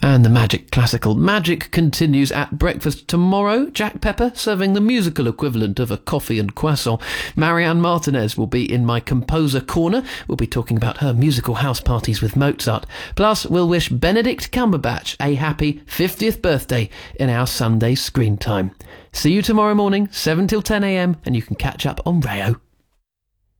And the Magic Classical Magic continues at breakfast tomorrow. Jack Pepper serving the musical equivalent of a coffee and croissant. Marianne Martinez will be in my Composer Corner. We'll be talking about her musical house parties with Mozart. Plus, we'll wish Benedict Cumberbatch a happy 50th birthday in our Sunday screen time. See you tomorrow morning, 7 till 10 a.m, and you can catch up on Rayo.